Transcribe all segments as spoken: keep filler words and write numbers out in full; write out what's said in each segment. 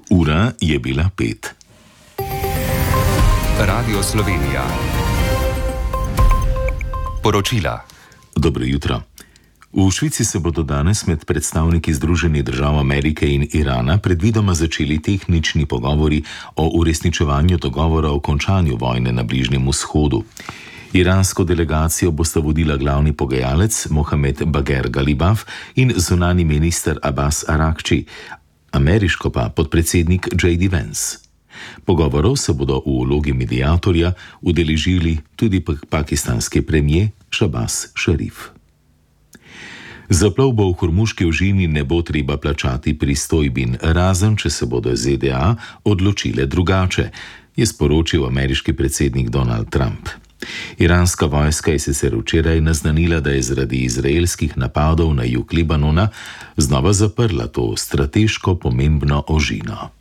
Ura je bila pet. Radio Slovenija. Poročila. Dobro jutro. V Švici se bodo danes med predstavniki Združenih držav Amerike in Irana predvidoma začeli tehnični pogovori o uresničevanju dogovora o končanju vojne na Bližnjem vzhodu. Iransko delegacijo bosta vodila glavni pogajalec Mohamed Bagher Galibaf in zunanji minister Abbas Araghči, ameriško pa podpredsednik J D Vance. Pogovorov se bodo v vlogi mediatorja udeležili tudi pakistanski premier Shahbaz Sharif. Za plovbo v Hormuški ožini ne bo treba plačati pristojbin, razen če se bodo Z D A odločile drugače, je sporočil ameriški predsednik Donald Trump. Iranska vojska je sicer včeraj naznanila, da je zaradi izraelskih napadov na jug Libanona znova zaprla to strateško pomembno ožino.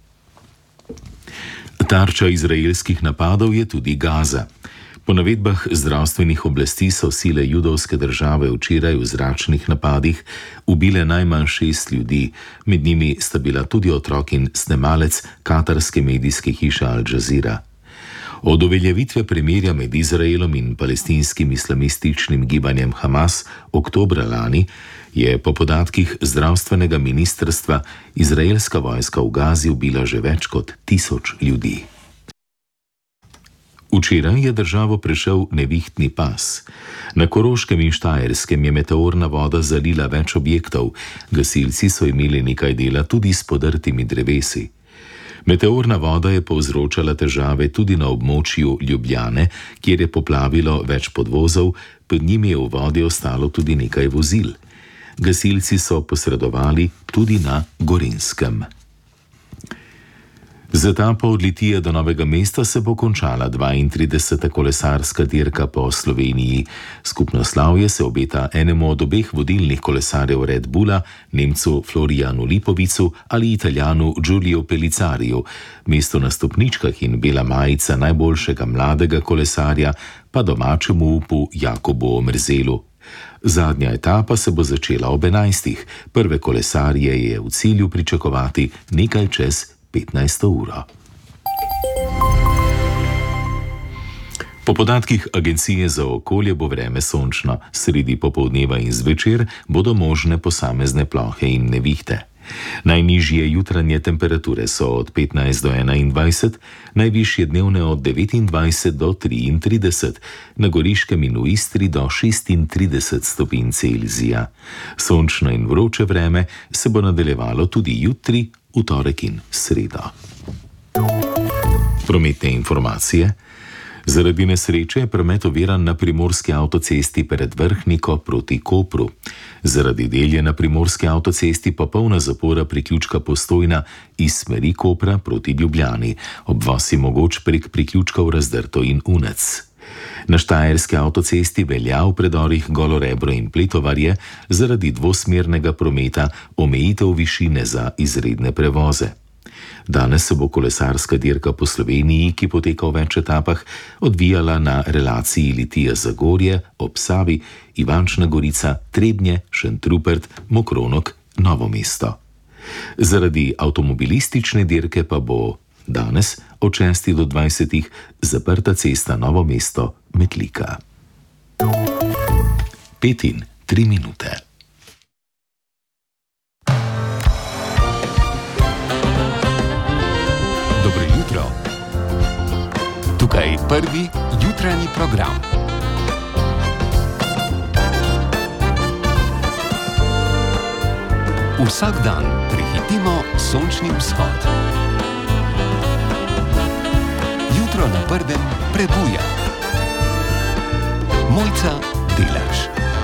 Tarča izraelskih napadov je tudi Gaza. Po navedbah zdravstvenih oblasti so sile judovske države včeraj v zračnih napadih ubile najmanj šest ljudi, med njimi sta bila tudi otrok in snemalec katarske medijske hiše Al Jazeera. Od uveljavitve premirja med Izraelom in palestinskim islamističnim gibanjem Hamas oktobra lani je po podatkih zdravstvenega ministrstva izraelska vojska v Gazi ubila že več kot tisoč ljudi. Včeraj je državo prešel nevihtni pas. Na Koroškem in Štajerskem je meteorna voda zalila več objektov, gasilci so imeli nekaj dela tudi s podrtimi drevesi. Meteorna voda je povzročala težave tudi na območju Ljubljane, kjer je poplavilo več podvozov, pod njimi je v vodi ostalo tudi nekaj vozil. Gasilci so posredovali tudi na Gorenjskem. Z etapo od Litije do Novega mesta se bo končala dvaintrideseta kolesarska dirka po Sloveniji. Skupno slavje se obeta enemu od obeh vodilnih kolesarjev Red Bulla, Nemcu Florijanu Lipovicu ali Italijanu Giulio Pellizzariju. Mesto na stopničkah in bela majica najboljšega mladega kolesarja pa domačemu upu Jakobu Omerzelu. Zadnja etapa se bo začela ob enajstih. Prve kolesarje je v cilju pričakovati nekaj čez petnajsto uro. Po podatkih Agencije za okolje bo vreme sončno, sredi popoldneva in zvečer bodo možne posamezne plohe in nevihte. Najnižje jutranje temperature so od petnajst do enaindvajset, najvišje dnevne od devetindvajset do triintrideset, na Goriškem in v Istri do šestintrideset stopinj Celzija. Sončno in vroče vreme se bo nadaljevalo tudi jutri, v torek in sredo. Prometne informacije. Zaradi nesreče je promet oviran na primorski avtocesti pred Vrhniko proti Kopru. Zaradi delje na primorski avtocesti popolna zapora priključka Postojna iz smeri Kopra proti Ljubljani. Obvoz je mogoč prek priključkov Razdrto in Unec. Na štajerski avtocesti velja v predorih Golorebro in Pletovarje zaradi dvosmernega prometa omejitev višine za izredne prevoze. Danes se bo kolesarska dirka po Sloveniji, ki poteka v več etapah, odvijala na relaciji Litija-Zagorje, ob Savi, Ivančna Gorica, Trebnje, Šentrupert, Mokronok, Novo mesto. Zaradi avtomobilistične dirke pa bo danes od šestih do dvajsetih zaprta cesta Novo mesto Metlika. Pet in tri minute. Dobro jutro. Tukaj prvi jutranji program. Vsak dan prehitimo sončni vzhod. Jutro na prvem prebuja. Mojca Delaš.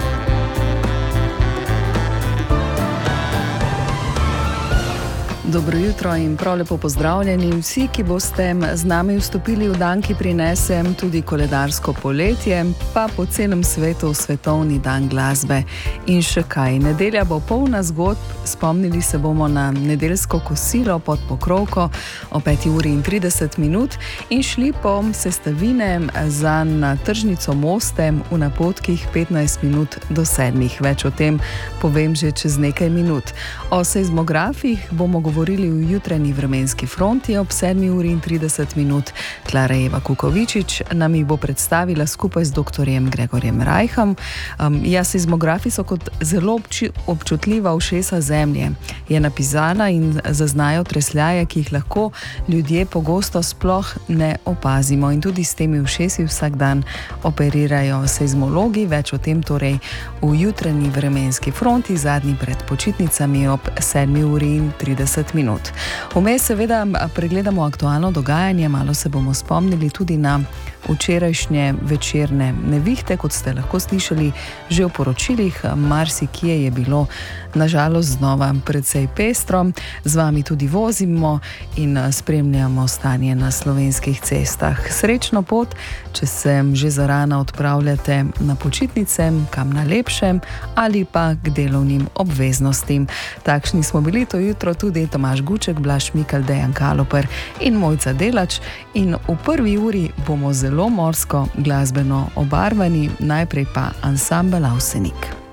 Dobro jutro in prav lepo pozdravljeni vsi, ki boste z nami vstopili v dan, ki prinese tudi koledarsko poletje, pa po celem svetu svetovni dan glasbe. In še kaj, nedelja bo polna zgodb, spomnili se bomo na nedeljsko kosilo pod pokrovko o peti uri in trideset minut in šli po sestavine za na tržnico Moste v napotkih petnajst minut do sedmih. Več o tem povem že čez nekaj minut. O seizmografih bomo govorili govorili v jutranji vremenski fronti ob sedmi uri in trideset minut. Klara Eva Kukovičič nam jih bo predstavila skupaj z doktorjem Gregorjem Rajhom. Um, ja, seizmografi so kot zelo obči, občutljiva ušesa zemlje. Je napisana in zaznajo tresljaje, ki jih lahko ljudje pogosto sploh ne opazimo. In tudi s temi ušesi vsak dan operirajo seizmologi. Več o tem torej v jutranji vremenski fronti, zadnji pred počitnicami ob sedmi uri in trideset minut. Vmes seveda pregledamo aktualno dogajanje, malo se bomo spomnili tudi na včerajšnje večerne nevihte, kot ste lahko slišali že v poročilih. Marsikje je bilo nažalost znova precej pestro. Z vami tudi vozimo in spremljamo stanje na slovenskih cestah. Srečno pot, če se že zarana odpravljate na počitnice, kam na lepše ali pa k delovnim obveznostim. Takšni smo bili to jutro tudi Tomaž Guček, Blaž Mikl, Dejan Kaloper in Mojca Delač. In v prvi uri bomo zelo morsko glasbeno obarvani, najprej pa ansambel Avsenik.